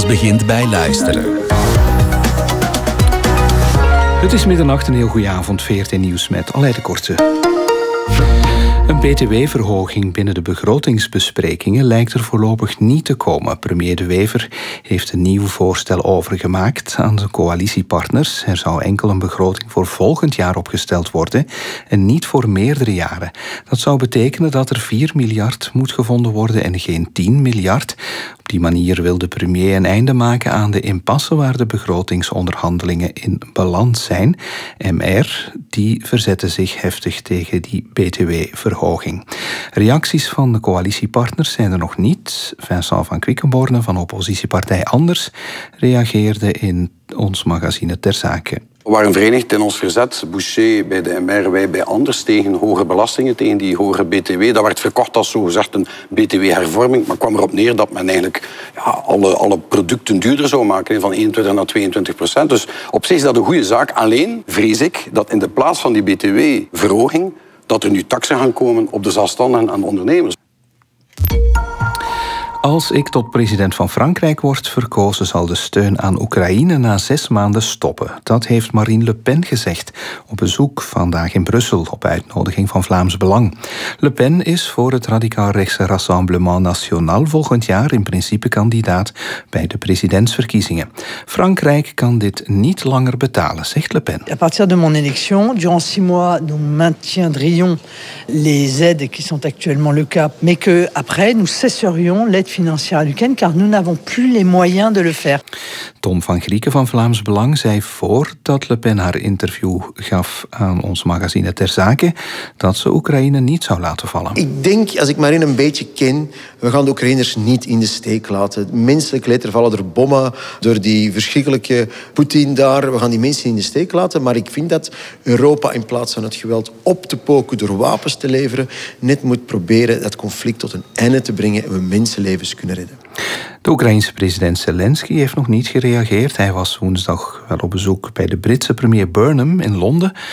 Alles begint bij luisteren. Het is middernacht, een heel goede avond. VRT Nieuws met Aleid de Korte. Een btw-verhoging binnen de begrotingsbesprekingen lijkt er voorlopig niet te komen. Premier De Wever heeft een nieuw voorstel overgemaakt aan de coalitiepartners. Er zou enkel een begroting voor volgend jaar opgesteld worden en niet voor meerdere jaren. Dat zou betekenen dat er 4 miljard moet gevonden worden en geen 10 miljard. Op die manier wil de premier een einde maken aan de impasse waar de begrotingsonderhandelingen in balans zijn. MR die verzetten zich heftig tegen die btw-verhoging. Reacties van de coalitiepartners zijn er nog niet. Vincent van Quickenborne van oppositiepartij Anders reageerde in ons magazine Ter Zake. We waren verenigd in ons verzet. Boucher bij de MR, wij bij Anders, tegen hoge belastingen, tegen die hogere BTW. Dat werd verkocht als zogezegd een BTW-hervorming, maar kwam erop neer dat men eigenlijk alle producten duurder zou maken, van 21 naar 22%. Dus op zich is dat een goede zaak. Alleen vrees ik dat in de plaats van die BTW-verhoging dat er nu taksen gaan komen op de zelfstandigen en de ondernemers. Als ik tot president van Frankrijk word verkozen, zal de steun aan Oekraïne na 6 maanden stoppen. Dat heeft Marine Le Pen gezegd op bezoek vandaag in Brussel op uitnodiging van Vlaams Belang. Le Pen is voor het radicaal-rechtse Rassemblement National volgend jaar in principe kandidaat bij de presidentsverkiezingen. Frankrijk kan dit niet langer betalen, zegt Le Pen. À partir de mon élection, durant 6 mois, nous maintiendrions les aides qui sont actuellement le cas, mais que après nous cesserions l'aide financière à l'Ukraine, car nous n'avons plus les moyens de le faire. Tom van Grieken van Vlaams Belang zei voordat Le Pen haar interview gaf aan ons magazine Ter Zake dat ze Oekraïne niet zou laten vallen. Ik denk, als ik Marine een beetje ken, we gaan de Oekraïners niet in de steek laten. Menselijk leed, er vallen er bommen door die verschrikkelijke Poetin daar. We gaan die mensen in de steek laten, maar ik vind dat Europa in plaats van het geweld op te poken door wapens te leveren, net moet proberen dat conflict tot een einde te brengen en we mensenlevens kunnen redden. De Oekraïense president Zelensky heeft nog niet gereageerd. Hij was woensdag wel op bezoek bij de Britse premier Burnham in Londen.